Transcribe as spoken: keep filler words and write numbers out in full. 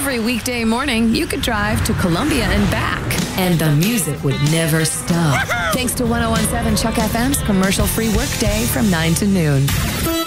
Every weekday morning, you could drive to Columbia and back, and the music would never stop. Thanks to ten seventeen Chuck F M's commercial-free workday from nine to noon.